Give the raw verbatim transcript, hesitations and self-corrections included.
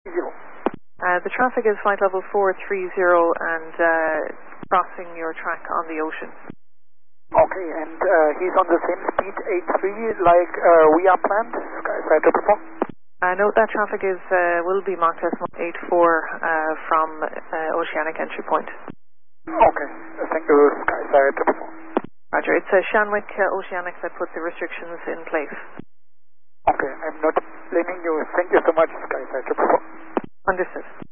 zero. Uh, the traffic is flight level four three zero and uh, crossing your track on the ocean. Okay, and uh, he's on the same speed eight three like uh, we are planned, SkySky triple four? Uh, note that traffic is uh, will be Mach decimal eight four uh, from uh, Oceanic entry point. Okay, thank you, SkySky triple four. Roger, it's uh, Shanwick uh, Oceanic that put the restrictions in place. Okay, I'm not blaming you. Thank you so much, SkySky triple four. Understood.